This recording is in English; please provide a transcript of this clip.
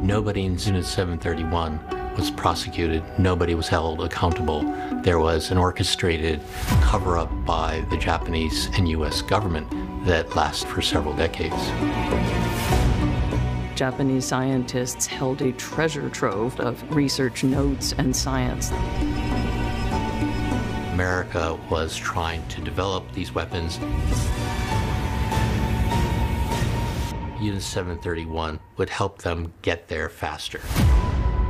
Nobody in Unit 731 was prosecuted. Nobody was held accountable. There was an orchestrated cover-up by the Japanese and U.S. government that lasted for several decades. Japanese scientists held a treasure trove of research notes and science. America was trying to develop these weapons. Unit 731 would help them get there faster.